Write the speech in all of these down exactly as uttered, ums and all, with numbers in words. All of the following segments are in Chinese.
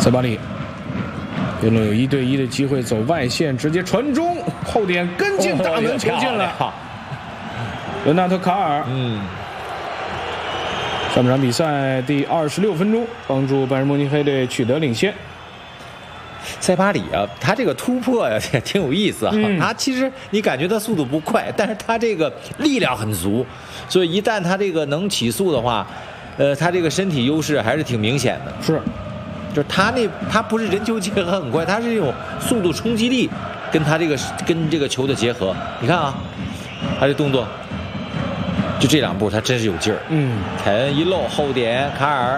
塞巴里边路有一对一的机会，走外线直接传中，后点跟进大门球进了。 哦、 伦纳特卡尔， 嗯， 上半场比赛第二十六分钟，帮助拜仁慕尼黑队取得领先。 塞巴里啊，他这个突破呀也挺有意思啊。嗯、他其实你感觉他速度不快，但是他这个力量很足，所以一旦他这个能起速的话，呃，他这个身体优势还是挺明显的。 是。 就是他那他不是人球结合很快，他是这种速度冲击力跟他这个跟这个球的结合。你看啊，他这动作，就这两步他真是有劲儿。 嗯， 凯恩一漏后点卡尔，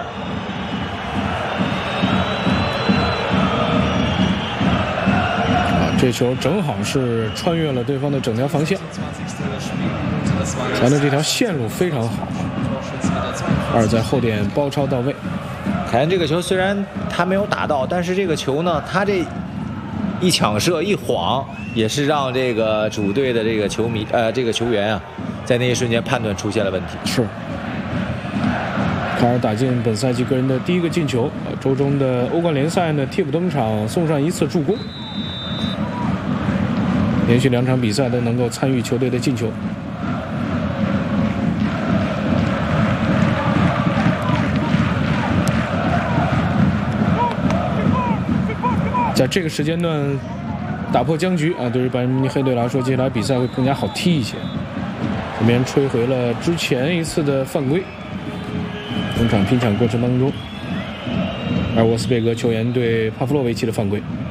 啊，这球正好是穿越了对方的整条防线，传的这条线路非常好，二在后点包抄到位。 凯恩这个球虽然他没有打到，但是这个球呢，他这一抢射一晃，也是让这个主队的这个球迷呃这个球员啊，在那一瞬间判断出现了问题。 是，卡尔打进本赛季个人的第一个进球，周中的欧冠联赛呢替补登场，送上一次助攻，连续两场比赛都能够参与球队的进球。在这个时间段打破僵局啊，对于拜仁慕尼黑队来说，接下来比赛会更加好踢一些。这边吹回了之前一次的犯规，中场拼抢过程当中，而沃斯贝格球员对帕夫洛维奇的犯规。